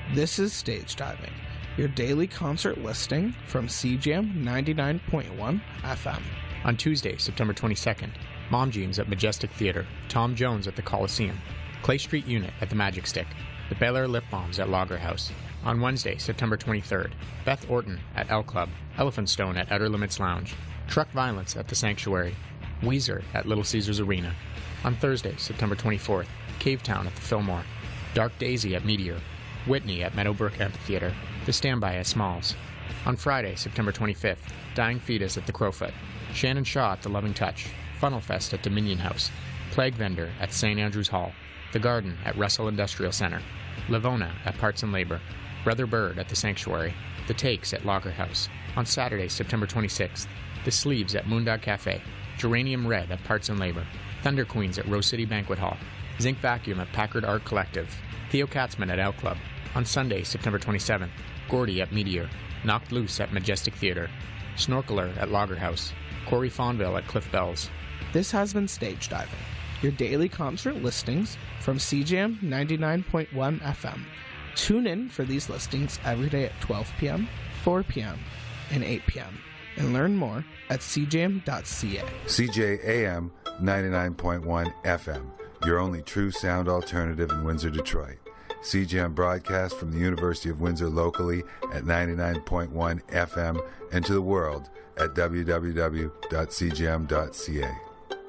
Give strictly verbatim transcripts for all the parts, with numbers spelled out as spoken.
This is Stage Diving, your daily concert listing from C J A M ninety-nine point one F M. On Tuesday, September twenty-second, Mom Jeans at Majestic Theater, Tom Jones at the Coliseum, Clay Street Unit at the Magic Stick, the Bel Air Lip Balms at Lager House. On Wednesday, September twenty-third, Beth Orton at L Club, Elephant Stone at Outer Limits Lounge, Truck Violence at the Sanctuary, Weezer at Little Caesars Arena. On Thursday, September twenty-fourth, Cavetown at the Fillmore, Dark Daisy at Meteor, Whitney at Meadowbrook Amphitheater, The Standby at Smalls. On Friday, September twenty-fifth, Dying Fetus at the Crowfoot, Shannon Shaw at the Loving Touch, Funnel Fest at Dominion House, Plague Vendor at Saint Andrews Hall, The Garden at Russell Industrial Center, Livona at Parts and Labor, Brother Bird at the Sanctuary, The Takes at Lager House. On Saturday, September twenty-sixth, The Sleeves at Moondog Cafe, Geranium Red at Parts and Labor, Thunder Queens at Rose City Banquet Hall, Zinc Vacuum at Packard Art Collective, Theo Katzman at L Club. On Sunday, September twenty-seventh, Gordy at Meteor, Knocked Loose at Majestic Theater, Snorkeler at Lager House, Corey Fonville at Cliff Bells. This has been Stage Diving, your daily concert listings from C J A M ninety-nine point one F M. Tune in for these listings every day at twelve p.m., four p.m., and eight p.m. and learn more at c j m dot c a. C J A M ninety-nine point one F M, your only true sound alternative in Windsor, Detroit. C J M broadcasts from the University of Windsor locally at ninety-nine point one F M and to the world at w w w dot c j m dot c a.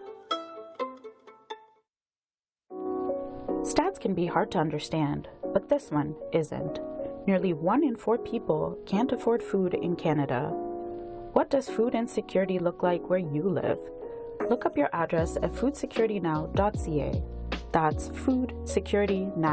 Stats can be hard to understand, but this one isn't. Nearly one in four people can't afford food in Canada. What does food insecurity look like where you live? Look up your address at food security now dot c a. That's food security now.